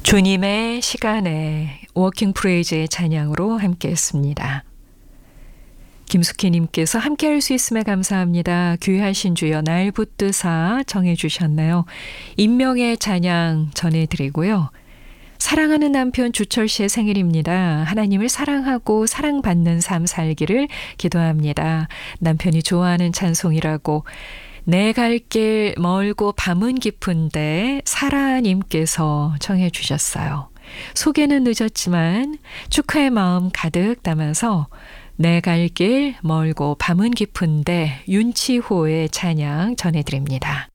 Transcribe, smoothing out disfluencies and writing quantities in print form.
주님의 시간에 워킹 프레이즈의 찬양으로 함께했습니다. 김숙희님께서 함께할 수 있음에 감사합니다. 귀하신 주여 날 붙드사 정해주셨네요. 인명의 찬양 전해드리고요. 사랑하는 남편 주철 씨의 생일입니다. 하나님을 사랑하고 사랑받는 삶 살기를 기도합니다. 남편이 좋아하는 찬송이라고 내 갈 길 멀고 밤은 깊은데 사라님께서 청해 주셨어요. 소개는 늦었지만 축하의 마음 가득 담아서 내 갈 길 멀고 밤은 깊은데 윤치호의 찬양 전해드립니다.